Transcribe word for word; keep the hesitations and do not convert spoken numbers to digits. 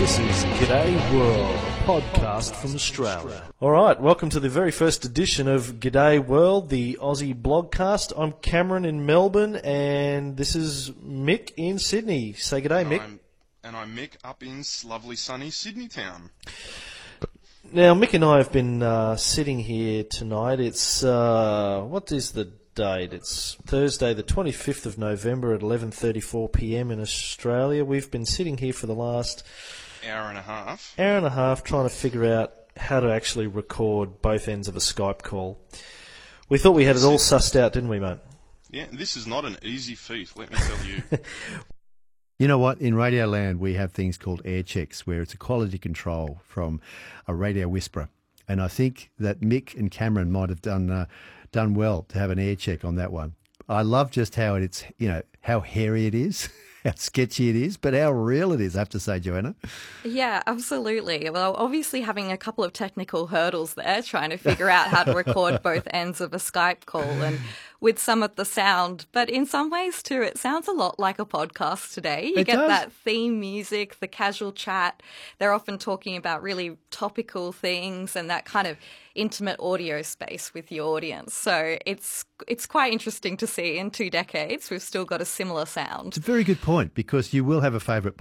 This is G'day World, a podcast from Australia. All right, welcome to the very first edition of G'day World, the Aussie blogcast. I'm Cameron in Melbourne, and this is Mick in Sydney. Say g'day, and Mick. I'm, and I'm Mick up in lovely sunny Sydney town. Now, Mick and I have been uh, sitting here tonight. It's, uh, what is the date? It's Thursday the twenty-fifth of November at eleven thirty-four p.m. in Australia. We've been sitting here for the last Hour and a half. hour and a half trying to figure out how to actually record both ends of a Skype call. We thought we had it all sussed out, didn't we, mate? Yeah, this is not an easy feat, let me tell you. You know what? In Radio Land, we have things called air checks, where it's a quality control from a radio whisperer. And I think that Mick and Cameron might have done uh, done well to have an air check on that one. I love just how it's, you know, how hairy it is, how sketchy it is, but how real it is, I have to say, Joanna. Yeah, absolutely. Well, obviously having a couple of technical hurdles there, trying to figure out how to record both ends of a Skype call and with some of the sound. But in some ways, too, it sounds a lot like a podcast today. You It get does. that theme music, the casual chat. They're often talking about really topical things and that kind of intimate audio space with the audience. So it's it's quite interesting to see in two decades we've still got a similar sound. It's a very good point, because you will have a favourite